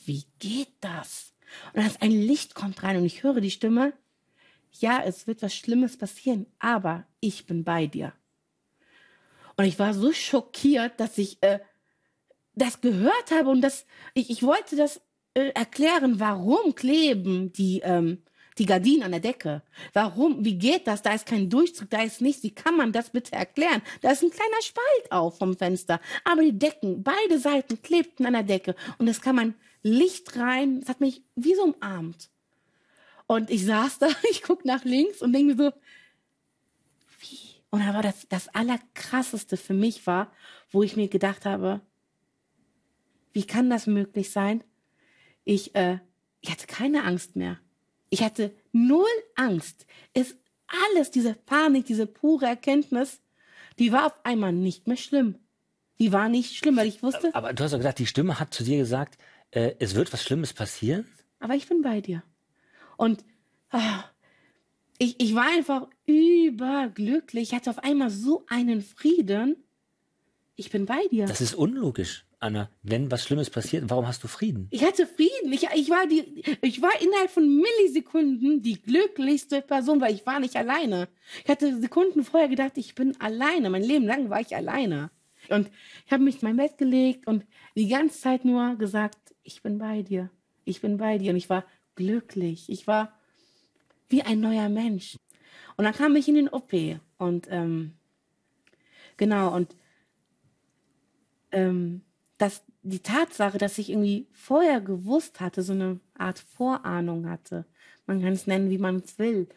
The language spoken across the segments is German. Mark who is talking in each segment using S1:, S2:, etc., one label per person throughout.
S1: wie geht das? Und dann ist ein Licht kommt rein und ich höre die Stimme, ja, es wird was Schlimmes passieren, aber ich bin bei dir. Und ich war so schockiert, dass ich das gehört habe und ich wollte das erklären, warum kleben die Gardinen an der Decke? Warum? Wie geht das? Da ist kein Durchzug, da ist nichts. Wie kann man das bitte erklären? Da ist ein kleiner Spalt auf vom Fenster. Aber die Decken, beide Seiten klebten an der Decke. Und es kam ein Licht rein. Es hat mich wie so umarmt. Und ich saß da, ich guck nach links und denke mir so, wie? Und da war das Allerkrasseste für mich war, wo ich mir gedacht habe, wie kann das möglich sein? Ich hatte keine Angst mehr. Ich hatte null Angst. Alles, diese Panik, diese pure Erkenntnis, die war auf einmal nicht mehr schlimm. Die war nicht schlimm, weil ich wusste...
S2: Aber du hast doch gesagt, die Stimme hat zu dir gesagt, es wird was Schlimmes passieren?
S1: Aber ich bin bei dir. Und ich war einfach überglücklich. Ich hatte auf einmal so einen Frieden. Ich bin bei dir.
S2: Das ist unlogisch, Anna. Wenn was Schlimmes passiert, warum hast du Frieden?
S1: Ich hatte Frieden. Ich war innerhalb von Millisekunden die glücklichste Person, weil ich war nicht alleine. Ich hatte Sekunden vorher gedacht, ich bin alleine. Mein Leben lang war ich alleine. Und ich habe mich in mein Bett gelegt und die ganze Zeit nur gesagt, ich bin bei dir. Ich bin bei dir. Und ich war glücklich. Ich war wie ein neuer Mensch. Und dann kam ich in den OP. Und genau, und die Tatsache, dass ich irgendwie vorher gewusst hatte, so eine Art Vorahnung hatte, man kann es nennen, wie man es will,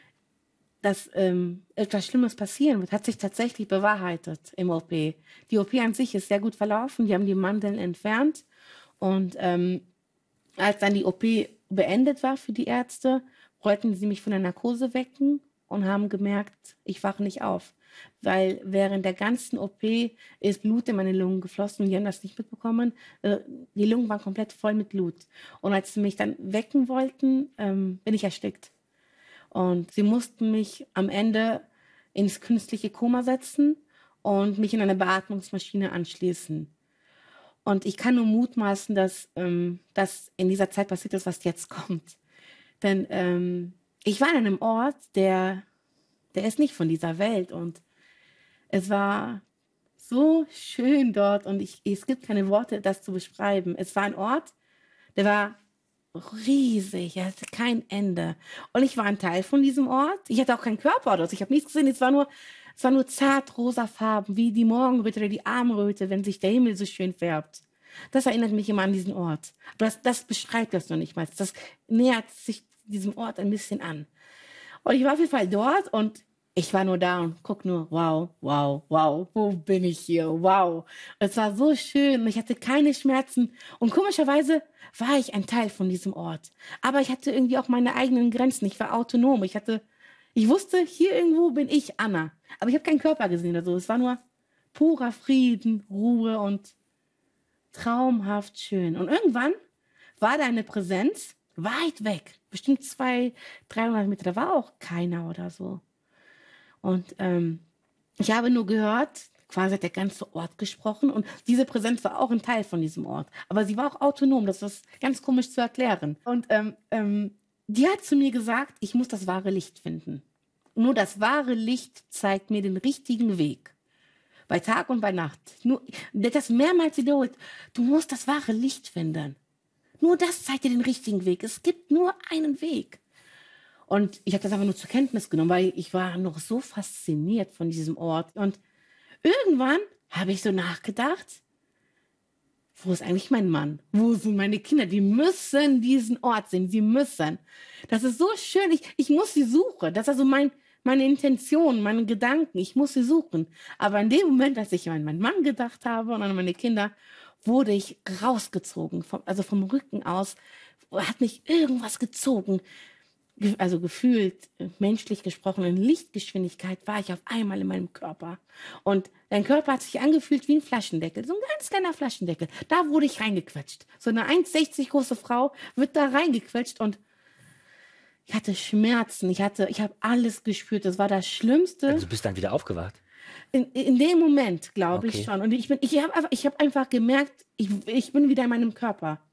S1: dass etwas Schlimmes passieren wird, hat sich tatsächlich bewahrheitet im OP. Die OP an sich ist sehr gut verlaufen, die haben die Mandeln entfernt und als dann die OP beendet war für die Ärzte, wollten sie mich von der Narkose wecken und haben gemerkt, ich wache nicht auf. Weil während der ganzen OP ist Blut in meine Lungen geflossen und die haben das nicht mitbekommen. Die Lungen waren komplett voll mit Blut. Und als sie mich dann wecken wollten, bin ich erstickt. Und sie mussten mich am Ende ins künstliche Koma setzen und mich in eine Beatmungsmaschine anschließen. Und ich kann nur mutmaßen, dass das in dieser Zeit passiert ist, was jetzt kommt. Denn ich war an einem Ort, der ist nicht von dieser Welt und es war so schön dort und es gibt keine Worte, das zu beschreiben. Es war ein Ort, der war riesig, er hatte kein Ende. Und ich war ein Teil von diesem Ort. Ich hatte auch keinen Körper dort, ich habe nichts gesehen. Es war nur zart rosa Farben, wie die Morgenröte oder die Abendröte, wenn sich der Himmel so schön färbt. Das erinnert mich immer an diesen Ort. Aber das beschreibt das noch nicht mal. Das nähert sich diesem Ort ein bisschen an. Und ich war auf jeden Fall dort und ich war nur da und guck nur, wow, wow, wow, wo bin ich hier, wow. Es war so schön und ich hatte keine Schmerzen und komischerweise war ich ein Teil von diesem Ort. Aber ich hatte irgendwie auch meine eigenen Grenzen, ich war autonom, ich wusste, hier irgendwo bin ich Anna. Aber ich habe keinen Körper gesehen oder so, es war nur purer Frieden, Ruhe und traumhaft schön. Und irgendwann war da eine Präsenz weit weg, bestimmt 200, 300 Meter, da war auch keiner oder so. Und ich habe nur gehört, quasi hat der ganze Ort gesprochen und diese Präsenz war auch ein Teil von diesem Ort. Aber sie war auch autonom, das ist ganz komisch zu erklären. Und die hat zu mir gesagt, ich muss das wahre Licht finden. Nur das wahre Licht zeigt mir den richtigen Weg. Bei Tag und bei Nacht. Nur, das mehrmals wiederholt. Du musst das wahre Licht finden. Nur das zeigt dir den richtigen Weg. Es gibt nur einen Weg. Und ich habe das einfach nur zur Kenntnis genommen, weil ich war noch so fasziniert von diesem Ort. Und irgendwann habe ich so nachgedacht, wo ist eigentlich mein Mann? Wo sind meine Kinder? Die müssen diesen Ort sehen. Sie müssen. Das ist so schön. Ich muss sie suchen. Das ist also meine Intention, meine Gedanken. Ich muss sie suchen. Aber in dem Moment, als ich an meinen Mann gedacht habe und an meine Kinder, wurde ich rausgezogen. Vom Rücken aus hat mich irgendwas gezogen. Also gefühlt, menschlich gesprochen, in Lichtgeschwindigkeit war ich auf einmal in meinem Körper. Und dein Körper hat sich angefühlt wie ein Flaschendeckel, so ein ganz kleiner Flaschendeckel. Da wurde ich reingequetscht. So eine 1,60 große Frau wird da reingequetscht und ich hatte Schmerzen. Ich habe alles gespürt. Das war das Schlimmste.
S2: Also du bist dann wieder aufgewacht?
S1: In dem Moment, glaube ich schon. Und ich habe einfach gemerkt, ich bin wieder in meinem Körper.